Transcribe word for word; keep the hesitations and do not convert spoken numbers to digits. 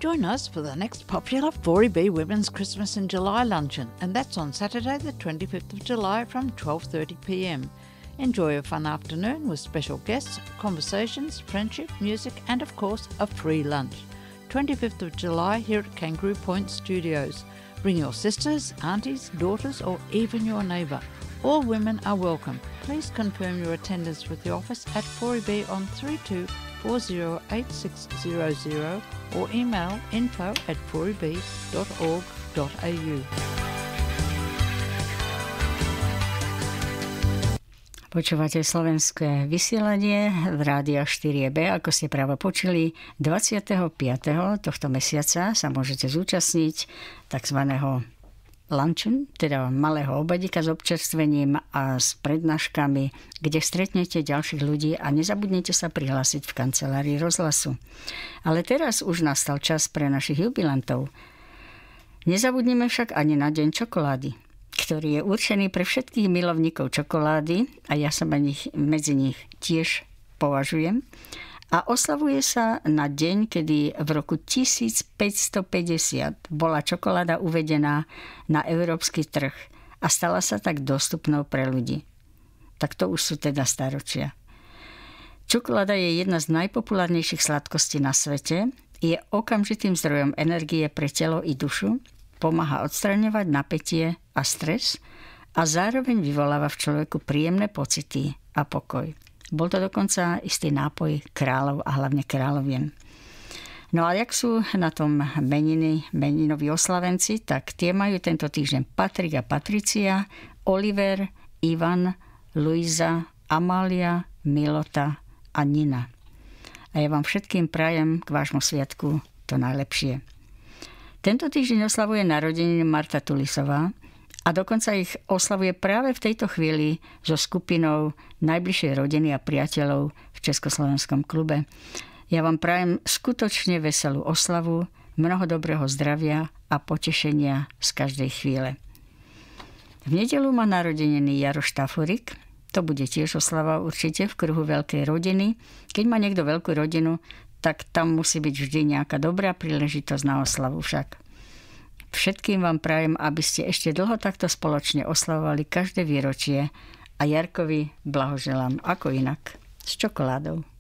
Join us for the next popular four E B Women's Christmas in July luncheon, and that's on Saturday the twenty-fifth of July from twelve thirty p m. Enjoy a fun afternoon with special guests, conversations, friendship, music and of course a free lunch. twenty-fifth of July here at Kangaroo Point Studios. Bring your sisters, aunties, daughters or even your neighbour. All women are welcome. Please confirm your attendance with the office at four E B on three two four zero eight six zero zero or email info at four e b dot org dot a u. Počúvate slovenské vysielanie v Rádiu štyri bé. Ako ste práve počuli, dvadsiateho piateho tohto mesiaca sa môžete zúčastniť takzvaného luncheon, teda malého obedika s občerstvením a s prednáškami, kde stretnete ďalších ľudí a nezabudnite sa prihlásiť v kancelárii rozhlasu. Ale teraz už nastal čas pre našich jubilantov. Nezabudnime však ani na deň čokolády, ktorý je určený pre všetkých milovníkov čokolády a ja sa medzi nich tiež považujem. A oslavuje sa na deň, kedy v roku tisícpäťstopäťdesiat bola čokoláda uvedená na európsky trh a stala sa tak dostupnou pre ľudí. Tak to už sú teda staročia. Čokoláda je jedna z najpopulárnejších sladkostí na svete, je okamžitým zdrojom energie pre telo i dušu, pomáha odstraňovať napätie a stres a zároveň vyvoláva v človeku príjemné pocity a pokoj. Bol to dokonca istý nápoj kráľov a hlavne kráľovien. No a jak sú na tom meniny, meninoví oslavenci, tak tie majú tento týždeň Patrik a Patricia, Oliver, Ivan, Luisa, Amália, Milota a Nina. A ja vám všetkým prajem k vášmu sviatku to najlepšie. Tento týždeň oslavuje narodeniny Marta Tulisová a dokonca ich oslavuje práve v tejto chvíli so skupinou najbližšej rodiny a priateľov v Československom klube. Ja vám prajem skutočne veselú oslavu, mnoho dobrého zdravia a potešenia z každej chvíle. V nedeľu má narodeniny Jaro Štafurik. To bude tiež oslava určite v kruhu veľkej rodiny. Keď má niekto veľkú rodinu, tak tam musí byť vždy nejaká dobrá príležitosť na oslavu však. Všetkým vám prajem, aby ste ešte dlho takto spoločne oslavovali každé výročie a Jarkovi blahoželám ako inak s čokoládou.